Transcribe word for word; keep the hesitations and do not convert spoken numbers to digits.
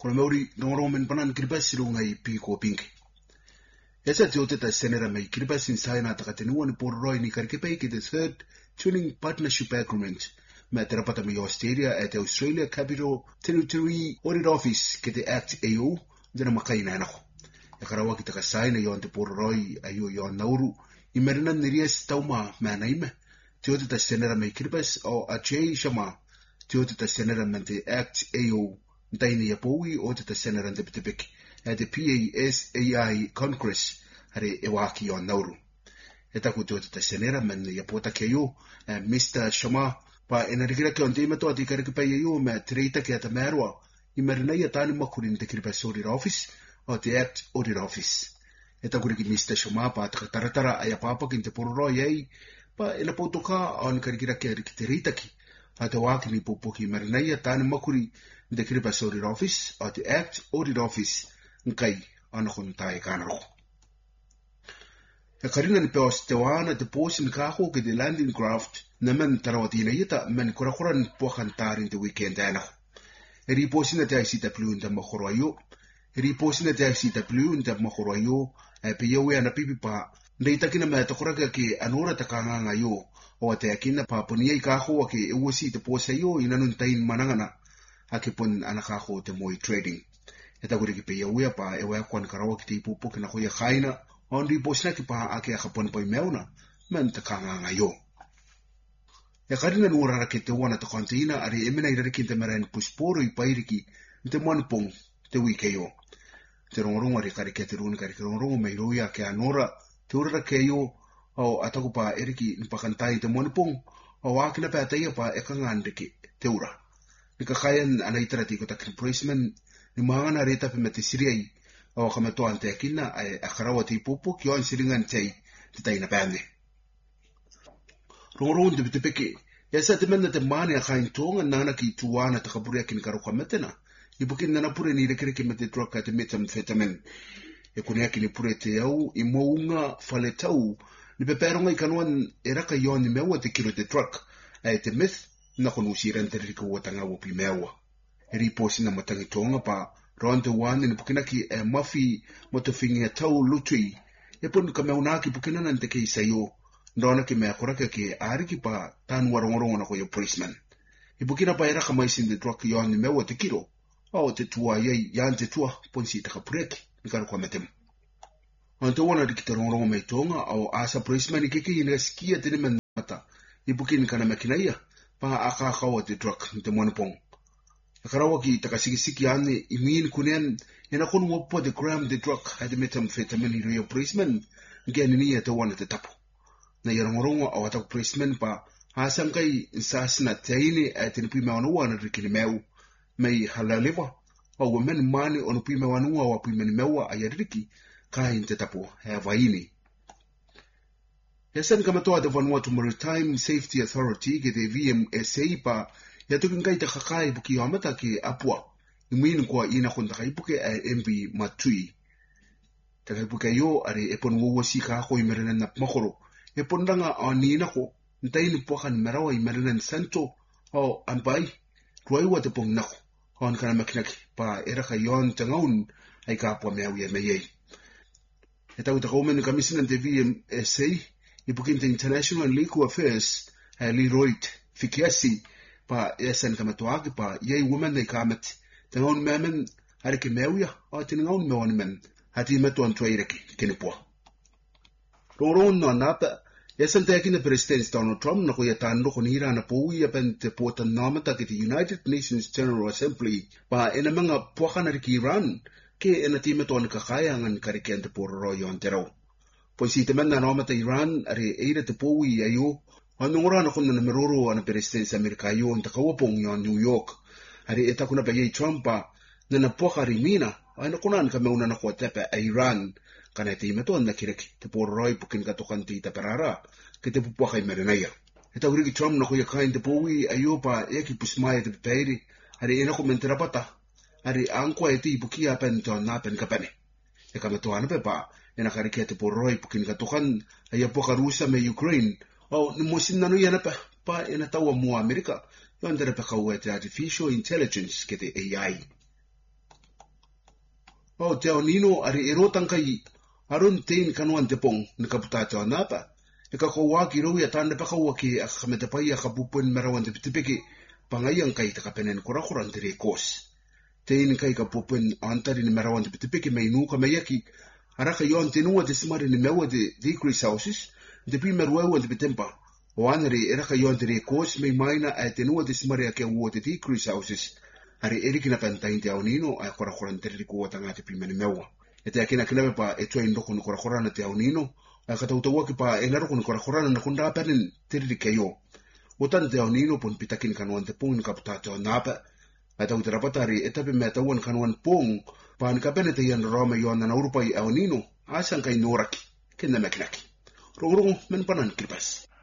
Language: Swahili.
Kono meuri ngoro men panan kiribasi ro ngai pi ko pinki. Esa te ote ta senera mai kiribasi nsaina takatenua ni porroi ni karikipei ki the third tuning partnership agreement me te rapata mi Australia at Australia Capital Territory Audit Office ki te Act A O dina makaina enako. E karawa ki taka saina yon te porroi ayo yon nauru i merina nirias tauma me naime te ote ta senera mai kiribasi o a Jay Shama te ote ta senera man te Act A O Daini ya poui o te ta senera te pitipiki at the P A S A I Congress hare e waki o nauru. E taku te o te senera man ya pota ke yo Mister Shama pa ena rikira ke on te imato ati kariki pai yo me treita ke ata merua i marina ia tani makuri te kiribasi audit office o te Act Audit Office. E taku riki Mister Shama pa taka taratara aya papa ki te pororo yei pa ena potoka on karikira ke riki te reitaki a te waki ni popoki marina ia tani makuri the Kiribati Audit Office o the Act Audit Office nkai ana kon tai kana ro. E karina ni peos te wana te posi ni kaho ke the landing craft na men tarawati na ita men kurakura ni pokan tarin te weekend ana. E ri posi na te I C W nda makoro ayo. E ri posi na te I C W nda makoro ayo e pe yewe ana pipi pa ndai takina me takura ke anora takanga ngayo o te akina pa ponia I kaho ke e wosi te posi ayo ina nun tain manangana ake pun anakaho te moi trading. E taku riki pe iawea pa e wea kwan karawa ki te ipupo ki na hoia khaina, ondi posina ki pa ake aka pun poi meuna, men te kanganga yo. E karina nuorara ke te wana te konteina, ari emena I rariki te marain pusporo I pairiki, te manupong te wike yo. Te rongorongo ari karike te runi karike rongorongo mei roia ke anora, te urara ke yo, au ataku pa eriki nipakantai te manupong, au akina pa teia pa e kangandiki te ura. Ni kakayan anaitara ti ko ta replacement ni maana reta pe mete siriai o kamato ante akina ai akarawa ti popo ki on siringan tai te taina pande. Roro de bitepeke ya sa te mena te mane a kain tonga nana ki tuana ta kaburi akin karo kametena. I bukin nana pure ni rekere ki mete drug at methamphetamine. E kune akini pure te au I mounga fale tau ni peperonga I kanuan eraka yon ni mewa te kilo te drug ai te meth na kono siran te riko watanga wo primewa. E riposi na matangi tonga pa roan te wane ni pukina ki e mafi motofingi a tau lutui. E pun ka meuna ki pukina nan te kei sayo. Ndona ki mea koraka ki ariki pa tanu warongorongo na koyo policeman. I pukina pa eraka maisin de drug yon ni mewa te kiro. O te tua yei yan te tua ponsi taka pureki. Nikaro kwa metemu. Ante wana riki te rongorongo mei tonga au asa policeman I keke ina skia tene mata. I pukina kana mekina ia. Pa aka kawa te drug te manupong. E karawa ki takasigisiki ane I min kunean ena konu wapo the gram the drug hadi methamphetamine I rio policeman ngeni niya te wana te tapo. Na yarangorongo au ataku policeman pa haasangkai nsasina teine e tenupi mewanua na rikini meu mei halalewa au wamen mani onupi mewanua wapi meni mewa ayariki kai te tapo hea vaini. Yasan kamatoa te Vanuatu Maritime Safety Authority ke te V M S A pa ya tukin kai te kakai buki amata ke apua. Imuin kwa ina kon takaipuke a M V Matui. Takaipuke yo are epon wawasi ka ako I merenan na makoro. Epon ranga o nina ko ntai ni puakan merawa I merenan santo o ampai. Ruaiwa te pong nako. Hoan kana makinaki pa eraka yon tangaun ay ka apua meawi e meyei. E tau takaumen kamisinan te V M S A I bukin te International Legal Affairs uh, Leroy Fikiasi pa esan kamatuaki pa yei woman nei kamet te ngon memen harike mewia o te ngon mewan men hati metu antua ireki kinipua. Roron no napa esan te akina President Donald Trump na kuya tanro konira na poui apen te pota namata ki te United Nations General Assembly pa ena mga puakan hariki Iran ke ena ti metu anikakaya ngan karike ante pororo yon terau. Pois si te mena na omata Iran are eira te poui ayo anongora na kuna na meroro ana President Amerika ayo anta kawapong yon New York are eta kuna pa yei Trumpa na napoka rimina ana kuna na kameuna na kwa tepe a Iran kana te imeto na kireki te pororoi pukin katokan te itaperara ke te pupuaka I merenaya. Eta uriki Trump na kuya kain te poui ayo pa eki pusmaya te pepeiri are ena kumenterapata are angkwa e te ipukia pen to na pen kapane. E kameto ana pepa ena karike te poroi pukin katokan ay apoka Rusa me Ukraine o ni mosin nanu yana pa pa ena tawa mua Amerika yon tere pa kaua te artificial intelligence ke te A I. O te Nino ari erotang kai aron tein kanuan te pong ni kaputata o napa. E ka kawaki rau ya tanda pa kawaki a kametapai a kapupun merawan te pitipiki pangayang kai takapenen kurakuran te rekos. Tein kai kapupun antari ni merawan te pitipiki may nuka mayaki araka yon tenua te simari ni mewa te decrease houses te primeruewa te pitempa. O anari eraka yon te rekos may maina a tenua te simari a kia ua te decrease houses. Ari eriki na kantain te Nino a kurakuran te rikuwa tanga te primeni mewa. E te akina kinawe pa e tua indoko ni kurakurana te Nino a katautawa ki pa e naroko ni kurakurana na kunda apenin te rikeyo. O tan te Nino pun pitakin kanuan te pung ni kaputata o napa. A tau te rapatari e tape mea tauan kanuan pung pa ni kapene te ian rama yoan na urupai Nino asan kai noraki. Kenda mekinaki. Rongrong men panan kirpas.